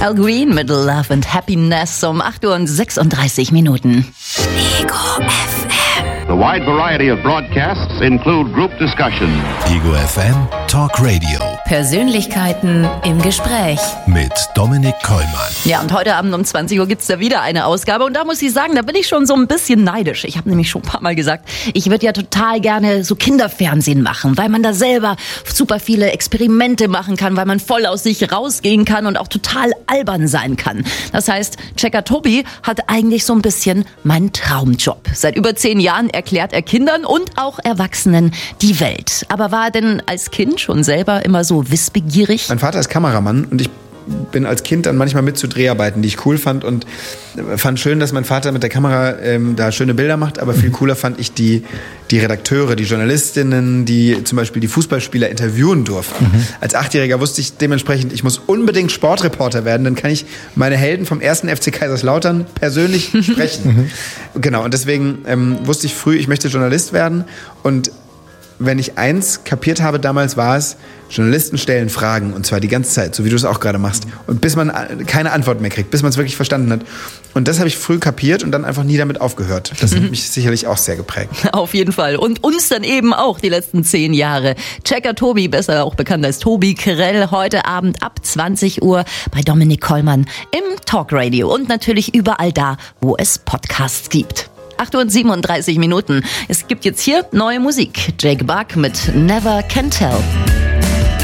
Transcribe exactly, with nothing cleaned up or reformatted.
Al Green mit Love and Happiness um acht Uhr und sechsunddreißig Minuten. Ego F M. The wide variety of broadcasts include group discussion. Ego F M Talk Radio. Persönlichkeiten im Gespräch. Mit Dominik Kollmann. Ja, und heute Abend um zwanzig Uhr gibt's da wieder eine Ausgabe. Und da muss ich sagen, da bin ich schon so ein bisschen neidisch. Ich habe nämlich schon ein paar Mal gesagt, ich würde ja total gerne so Kinderfernsehen machen, weil man da selber super viele Experimente machen kann, weil man voll aus sich rausgehen kann und auch total albern sein kann. Das heißt, Checker Tobi hat eigentlich so ein bisschen meinen Traumjob. Seit über zehn Jahren erklärt er Kindern und auch Erwachsenen die Welt. Aber war er denn als Kind schon selber immer so wissbegierig? Mein Vater ist Kameramann und ich bin als Kind dann manchmal mit zu Dreharbeiten, die ich cool fand, und fand schön, dass mein Vater mit der Kamera ähm, da schöne Bilder macht, aber viel cooler fand ich die, die Redakteure, die Journalistinnen, die zum Beispiel die Fußballspieler interviewen durften. Mhm. Als Achtjähriger wusste ich dementsprechend, ich muss unbedingt Sportreporter werden, dann kann ich meine Helden vom ersten F C Kaiserslautern persönlich sprechen. Mhm. Genau, und deswegen ähm, wusste ich früh, ich möchte Journalist werden, und wenn ich eins kapiert habe damals, war es, Journalisten stellen Fragen, und zwar die ganze Zeit, so wie du es auch gerade machst. Und bis man keine Antwort mehr kriegt, bis man es wirklich verstanden hat. Und das habe ich früh kapiert und dann einfach nie damit aufgehört. Das hat mich sicherlich auch sehr geprägt. Auf jeden Fall. Und uns dann eben auch die letzten zehn Jahre. Checker Tobi, besser auch bekannt als Tobi Kerell, heute Abend ab zwanzig Uhr bei Dominik Kollmann im Talkradio und natürlich überall da, wo es Podcasts gibt. acht Uhr und siebenunddreißig Minuten. Es gibt jetzt hier neue Musik. Jake Buck mit Never Can Tell.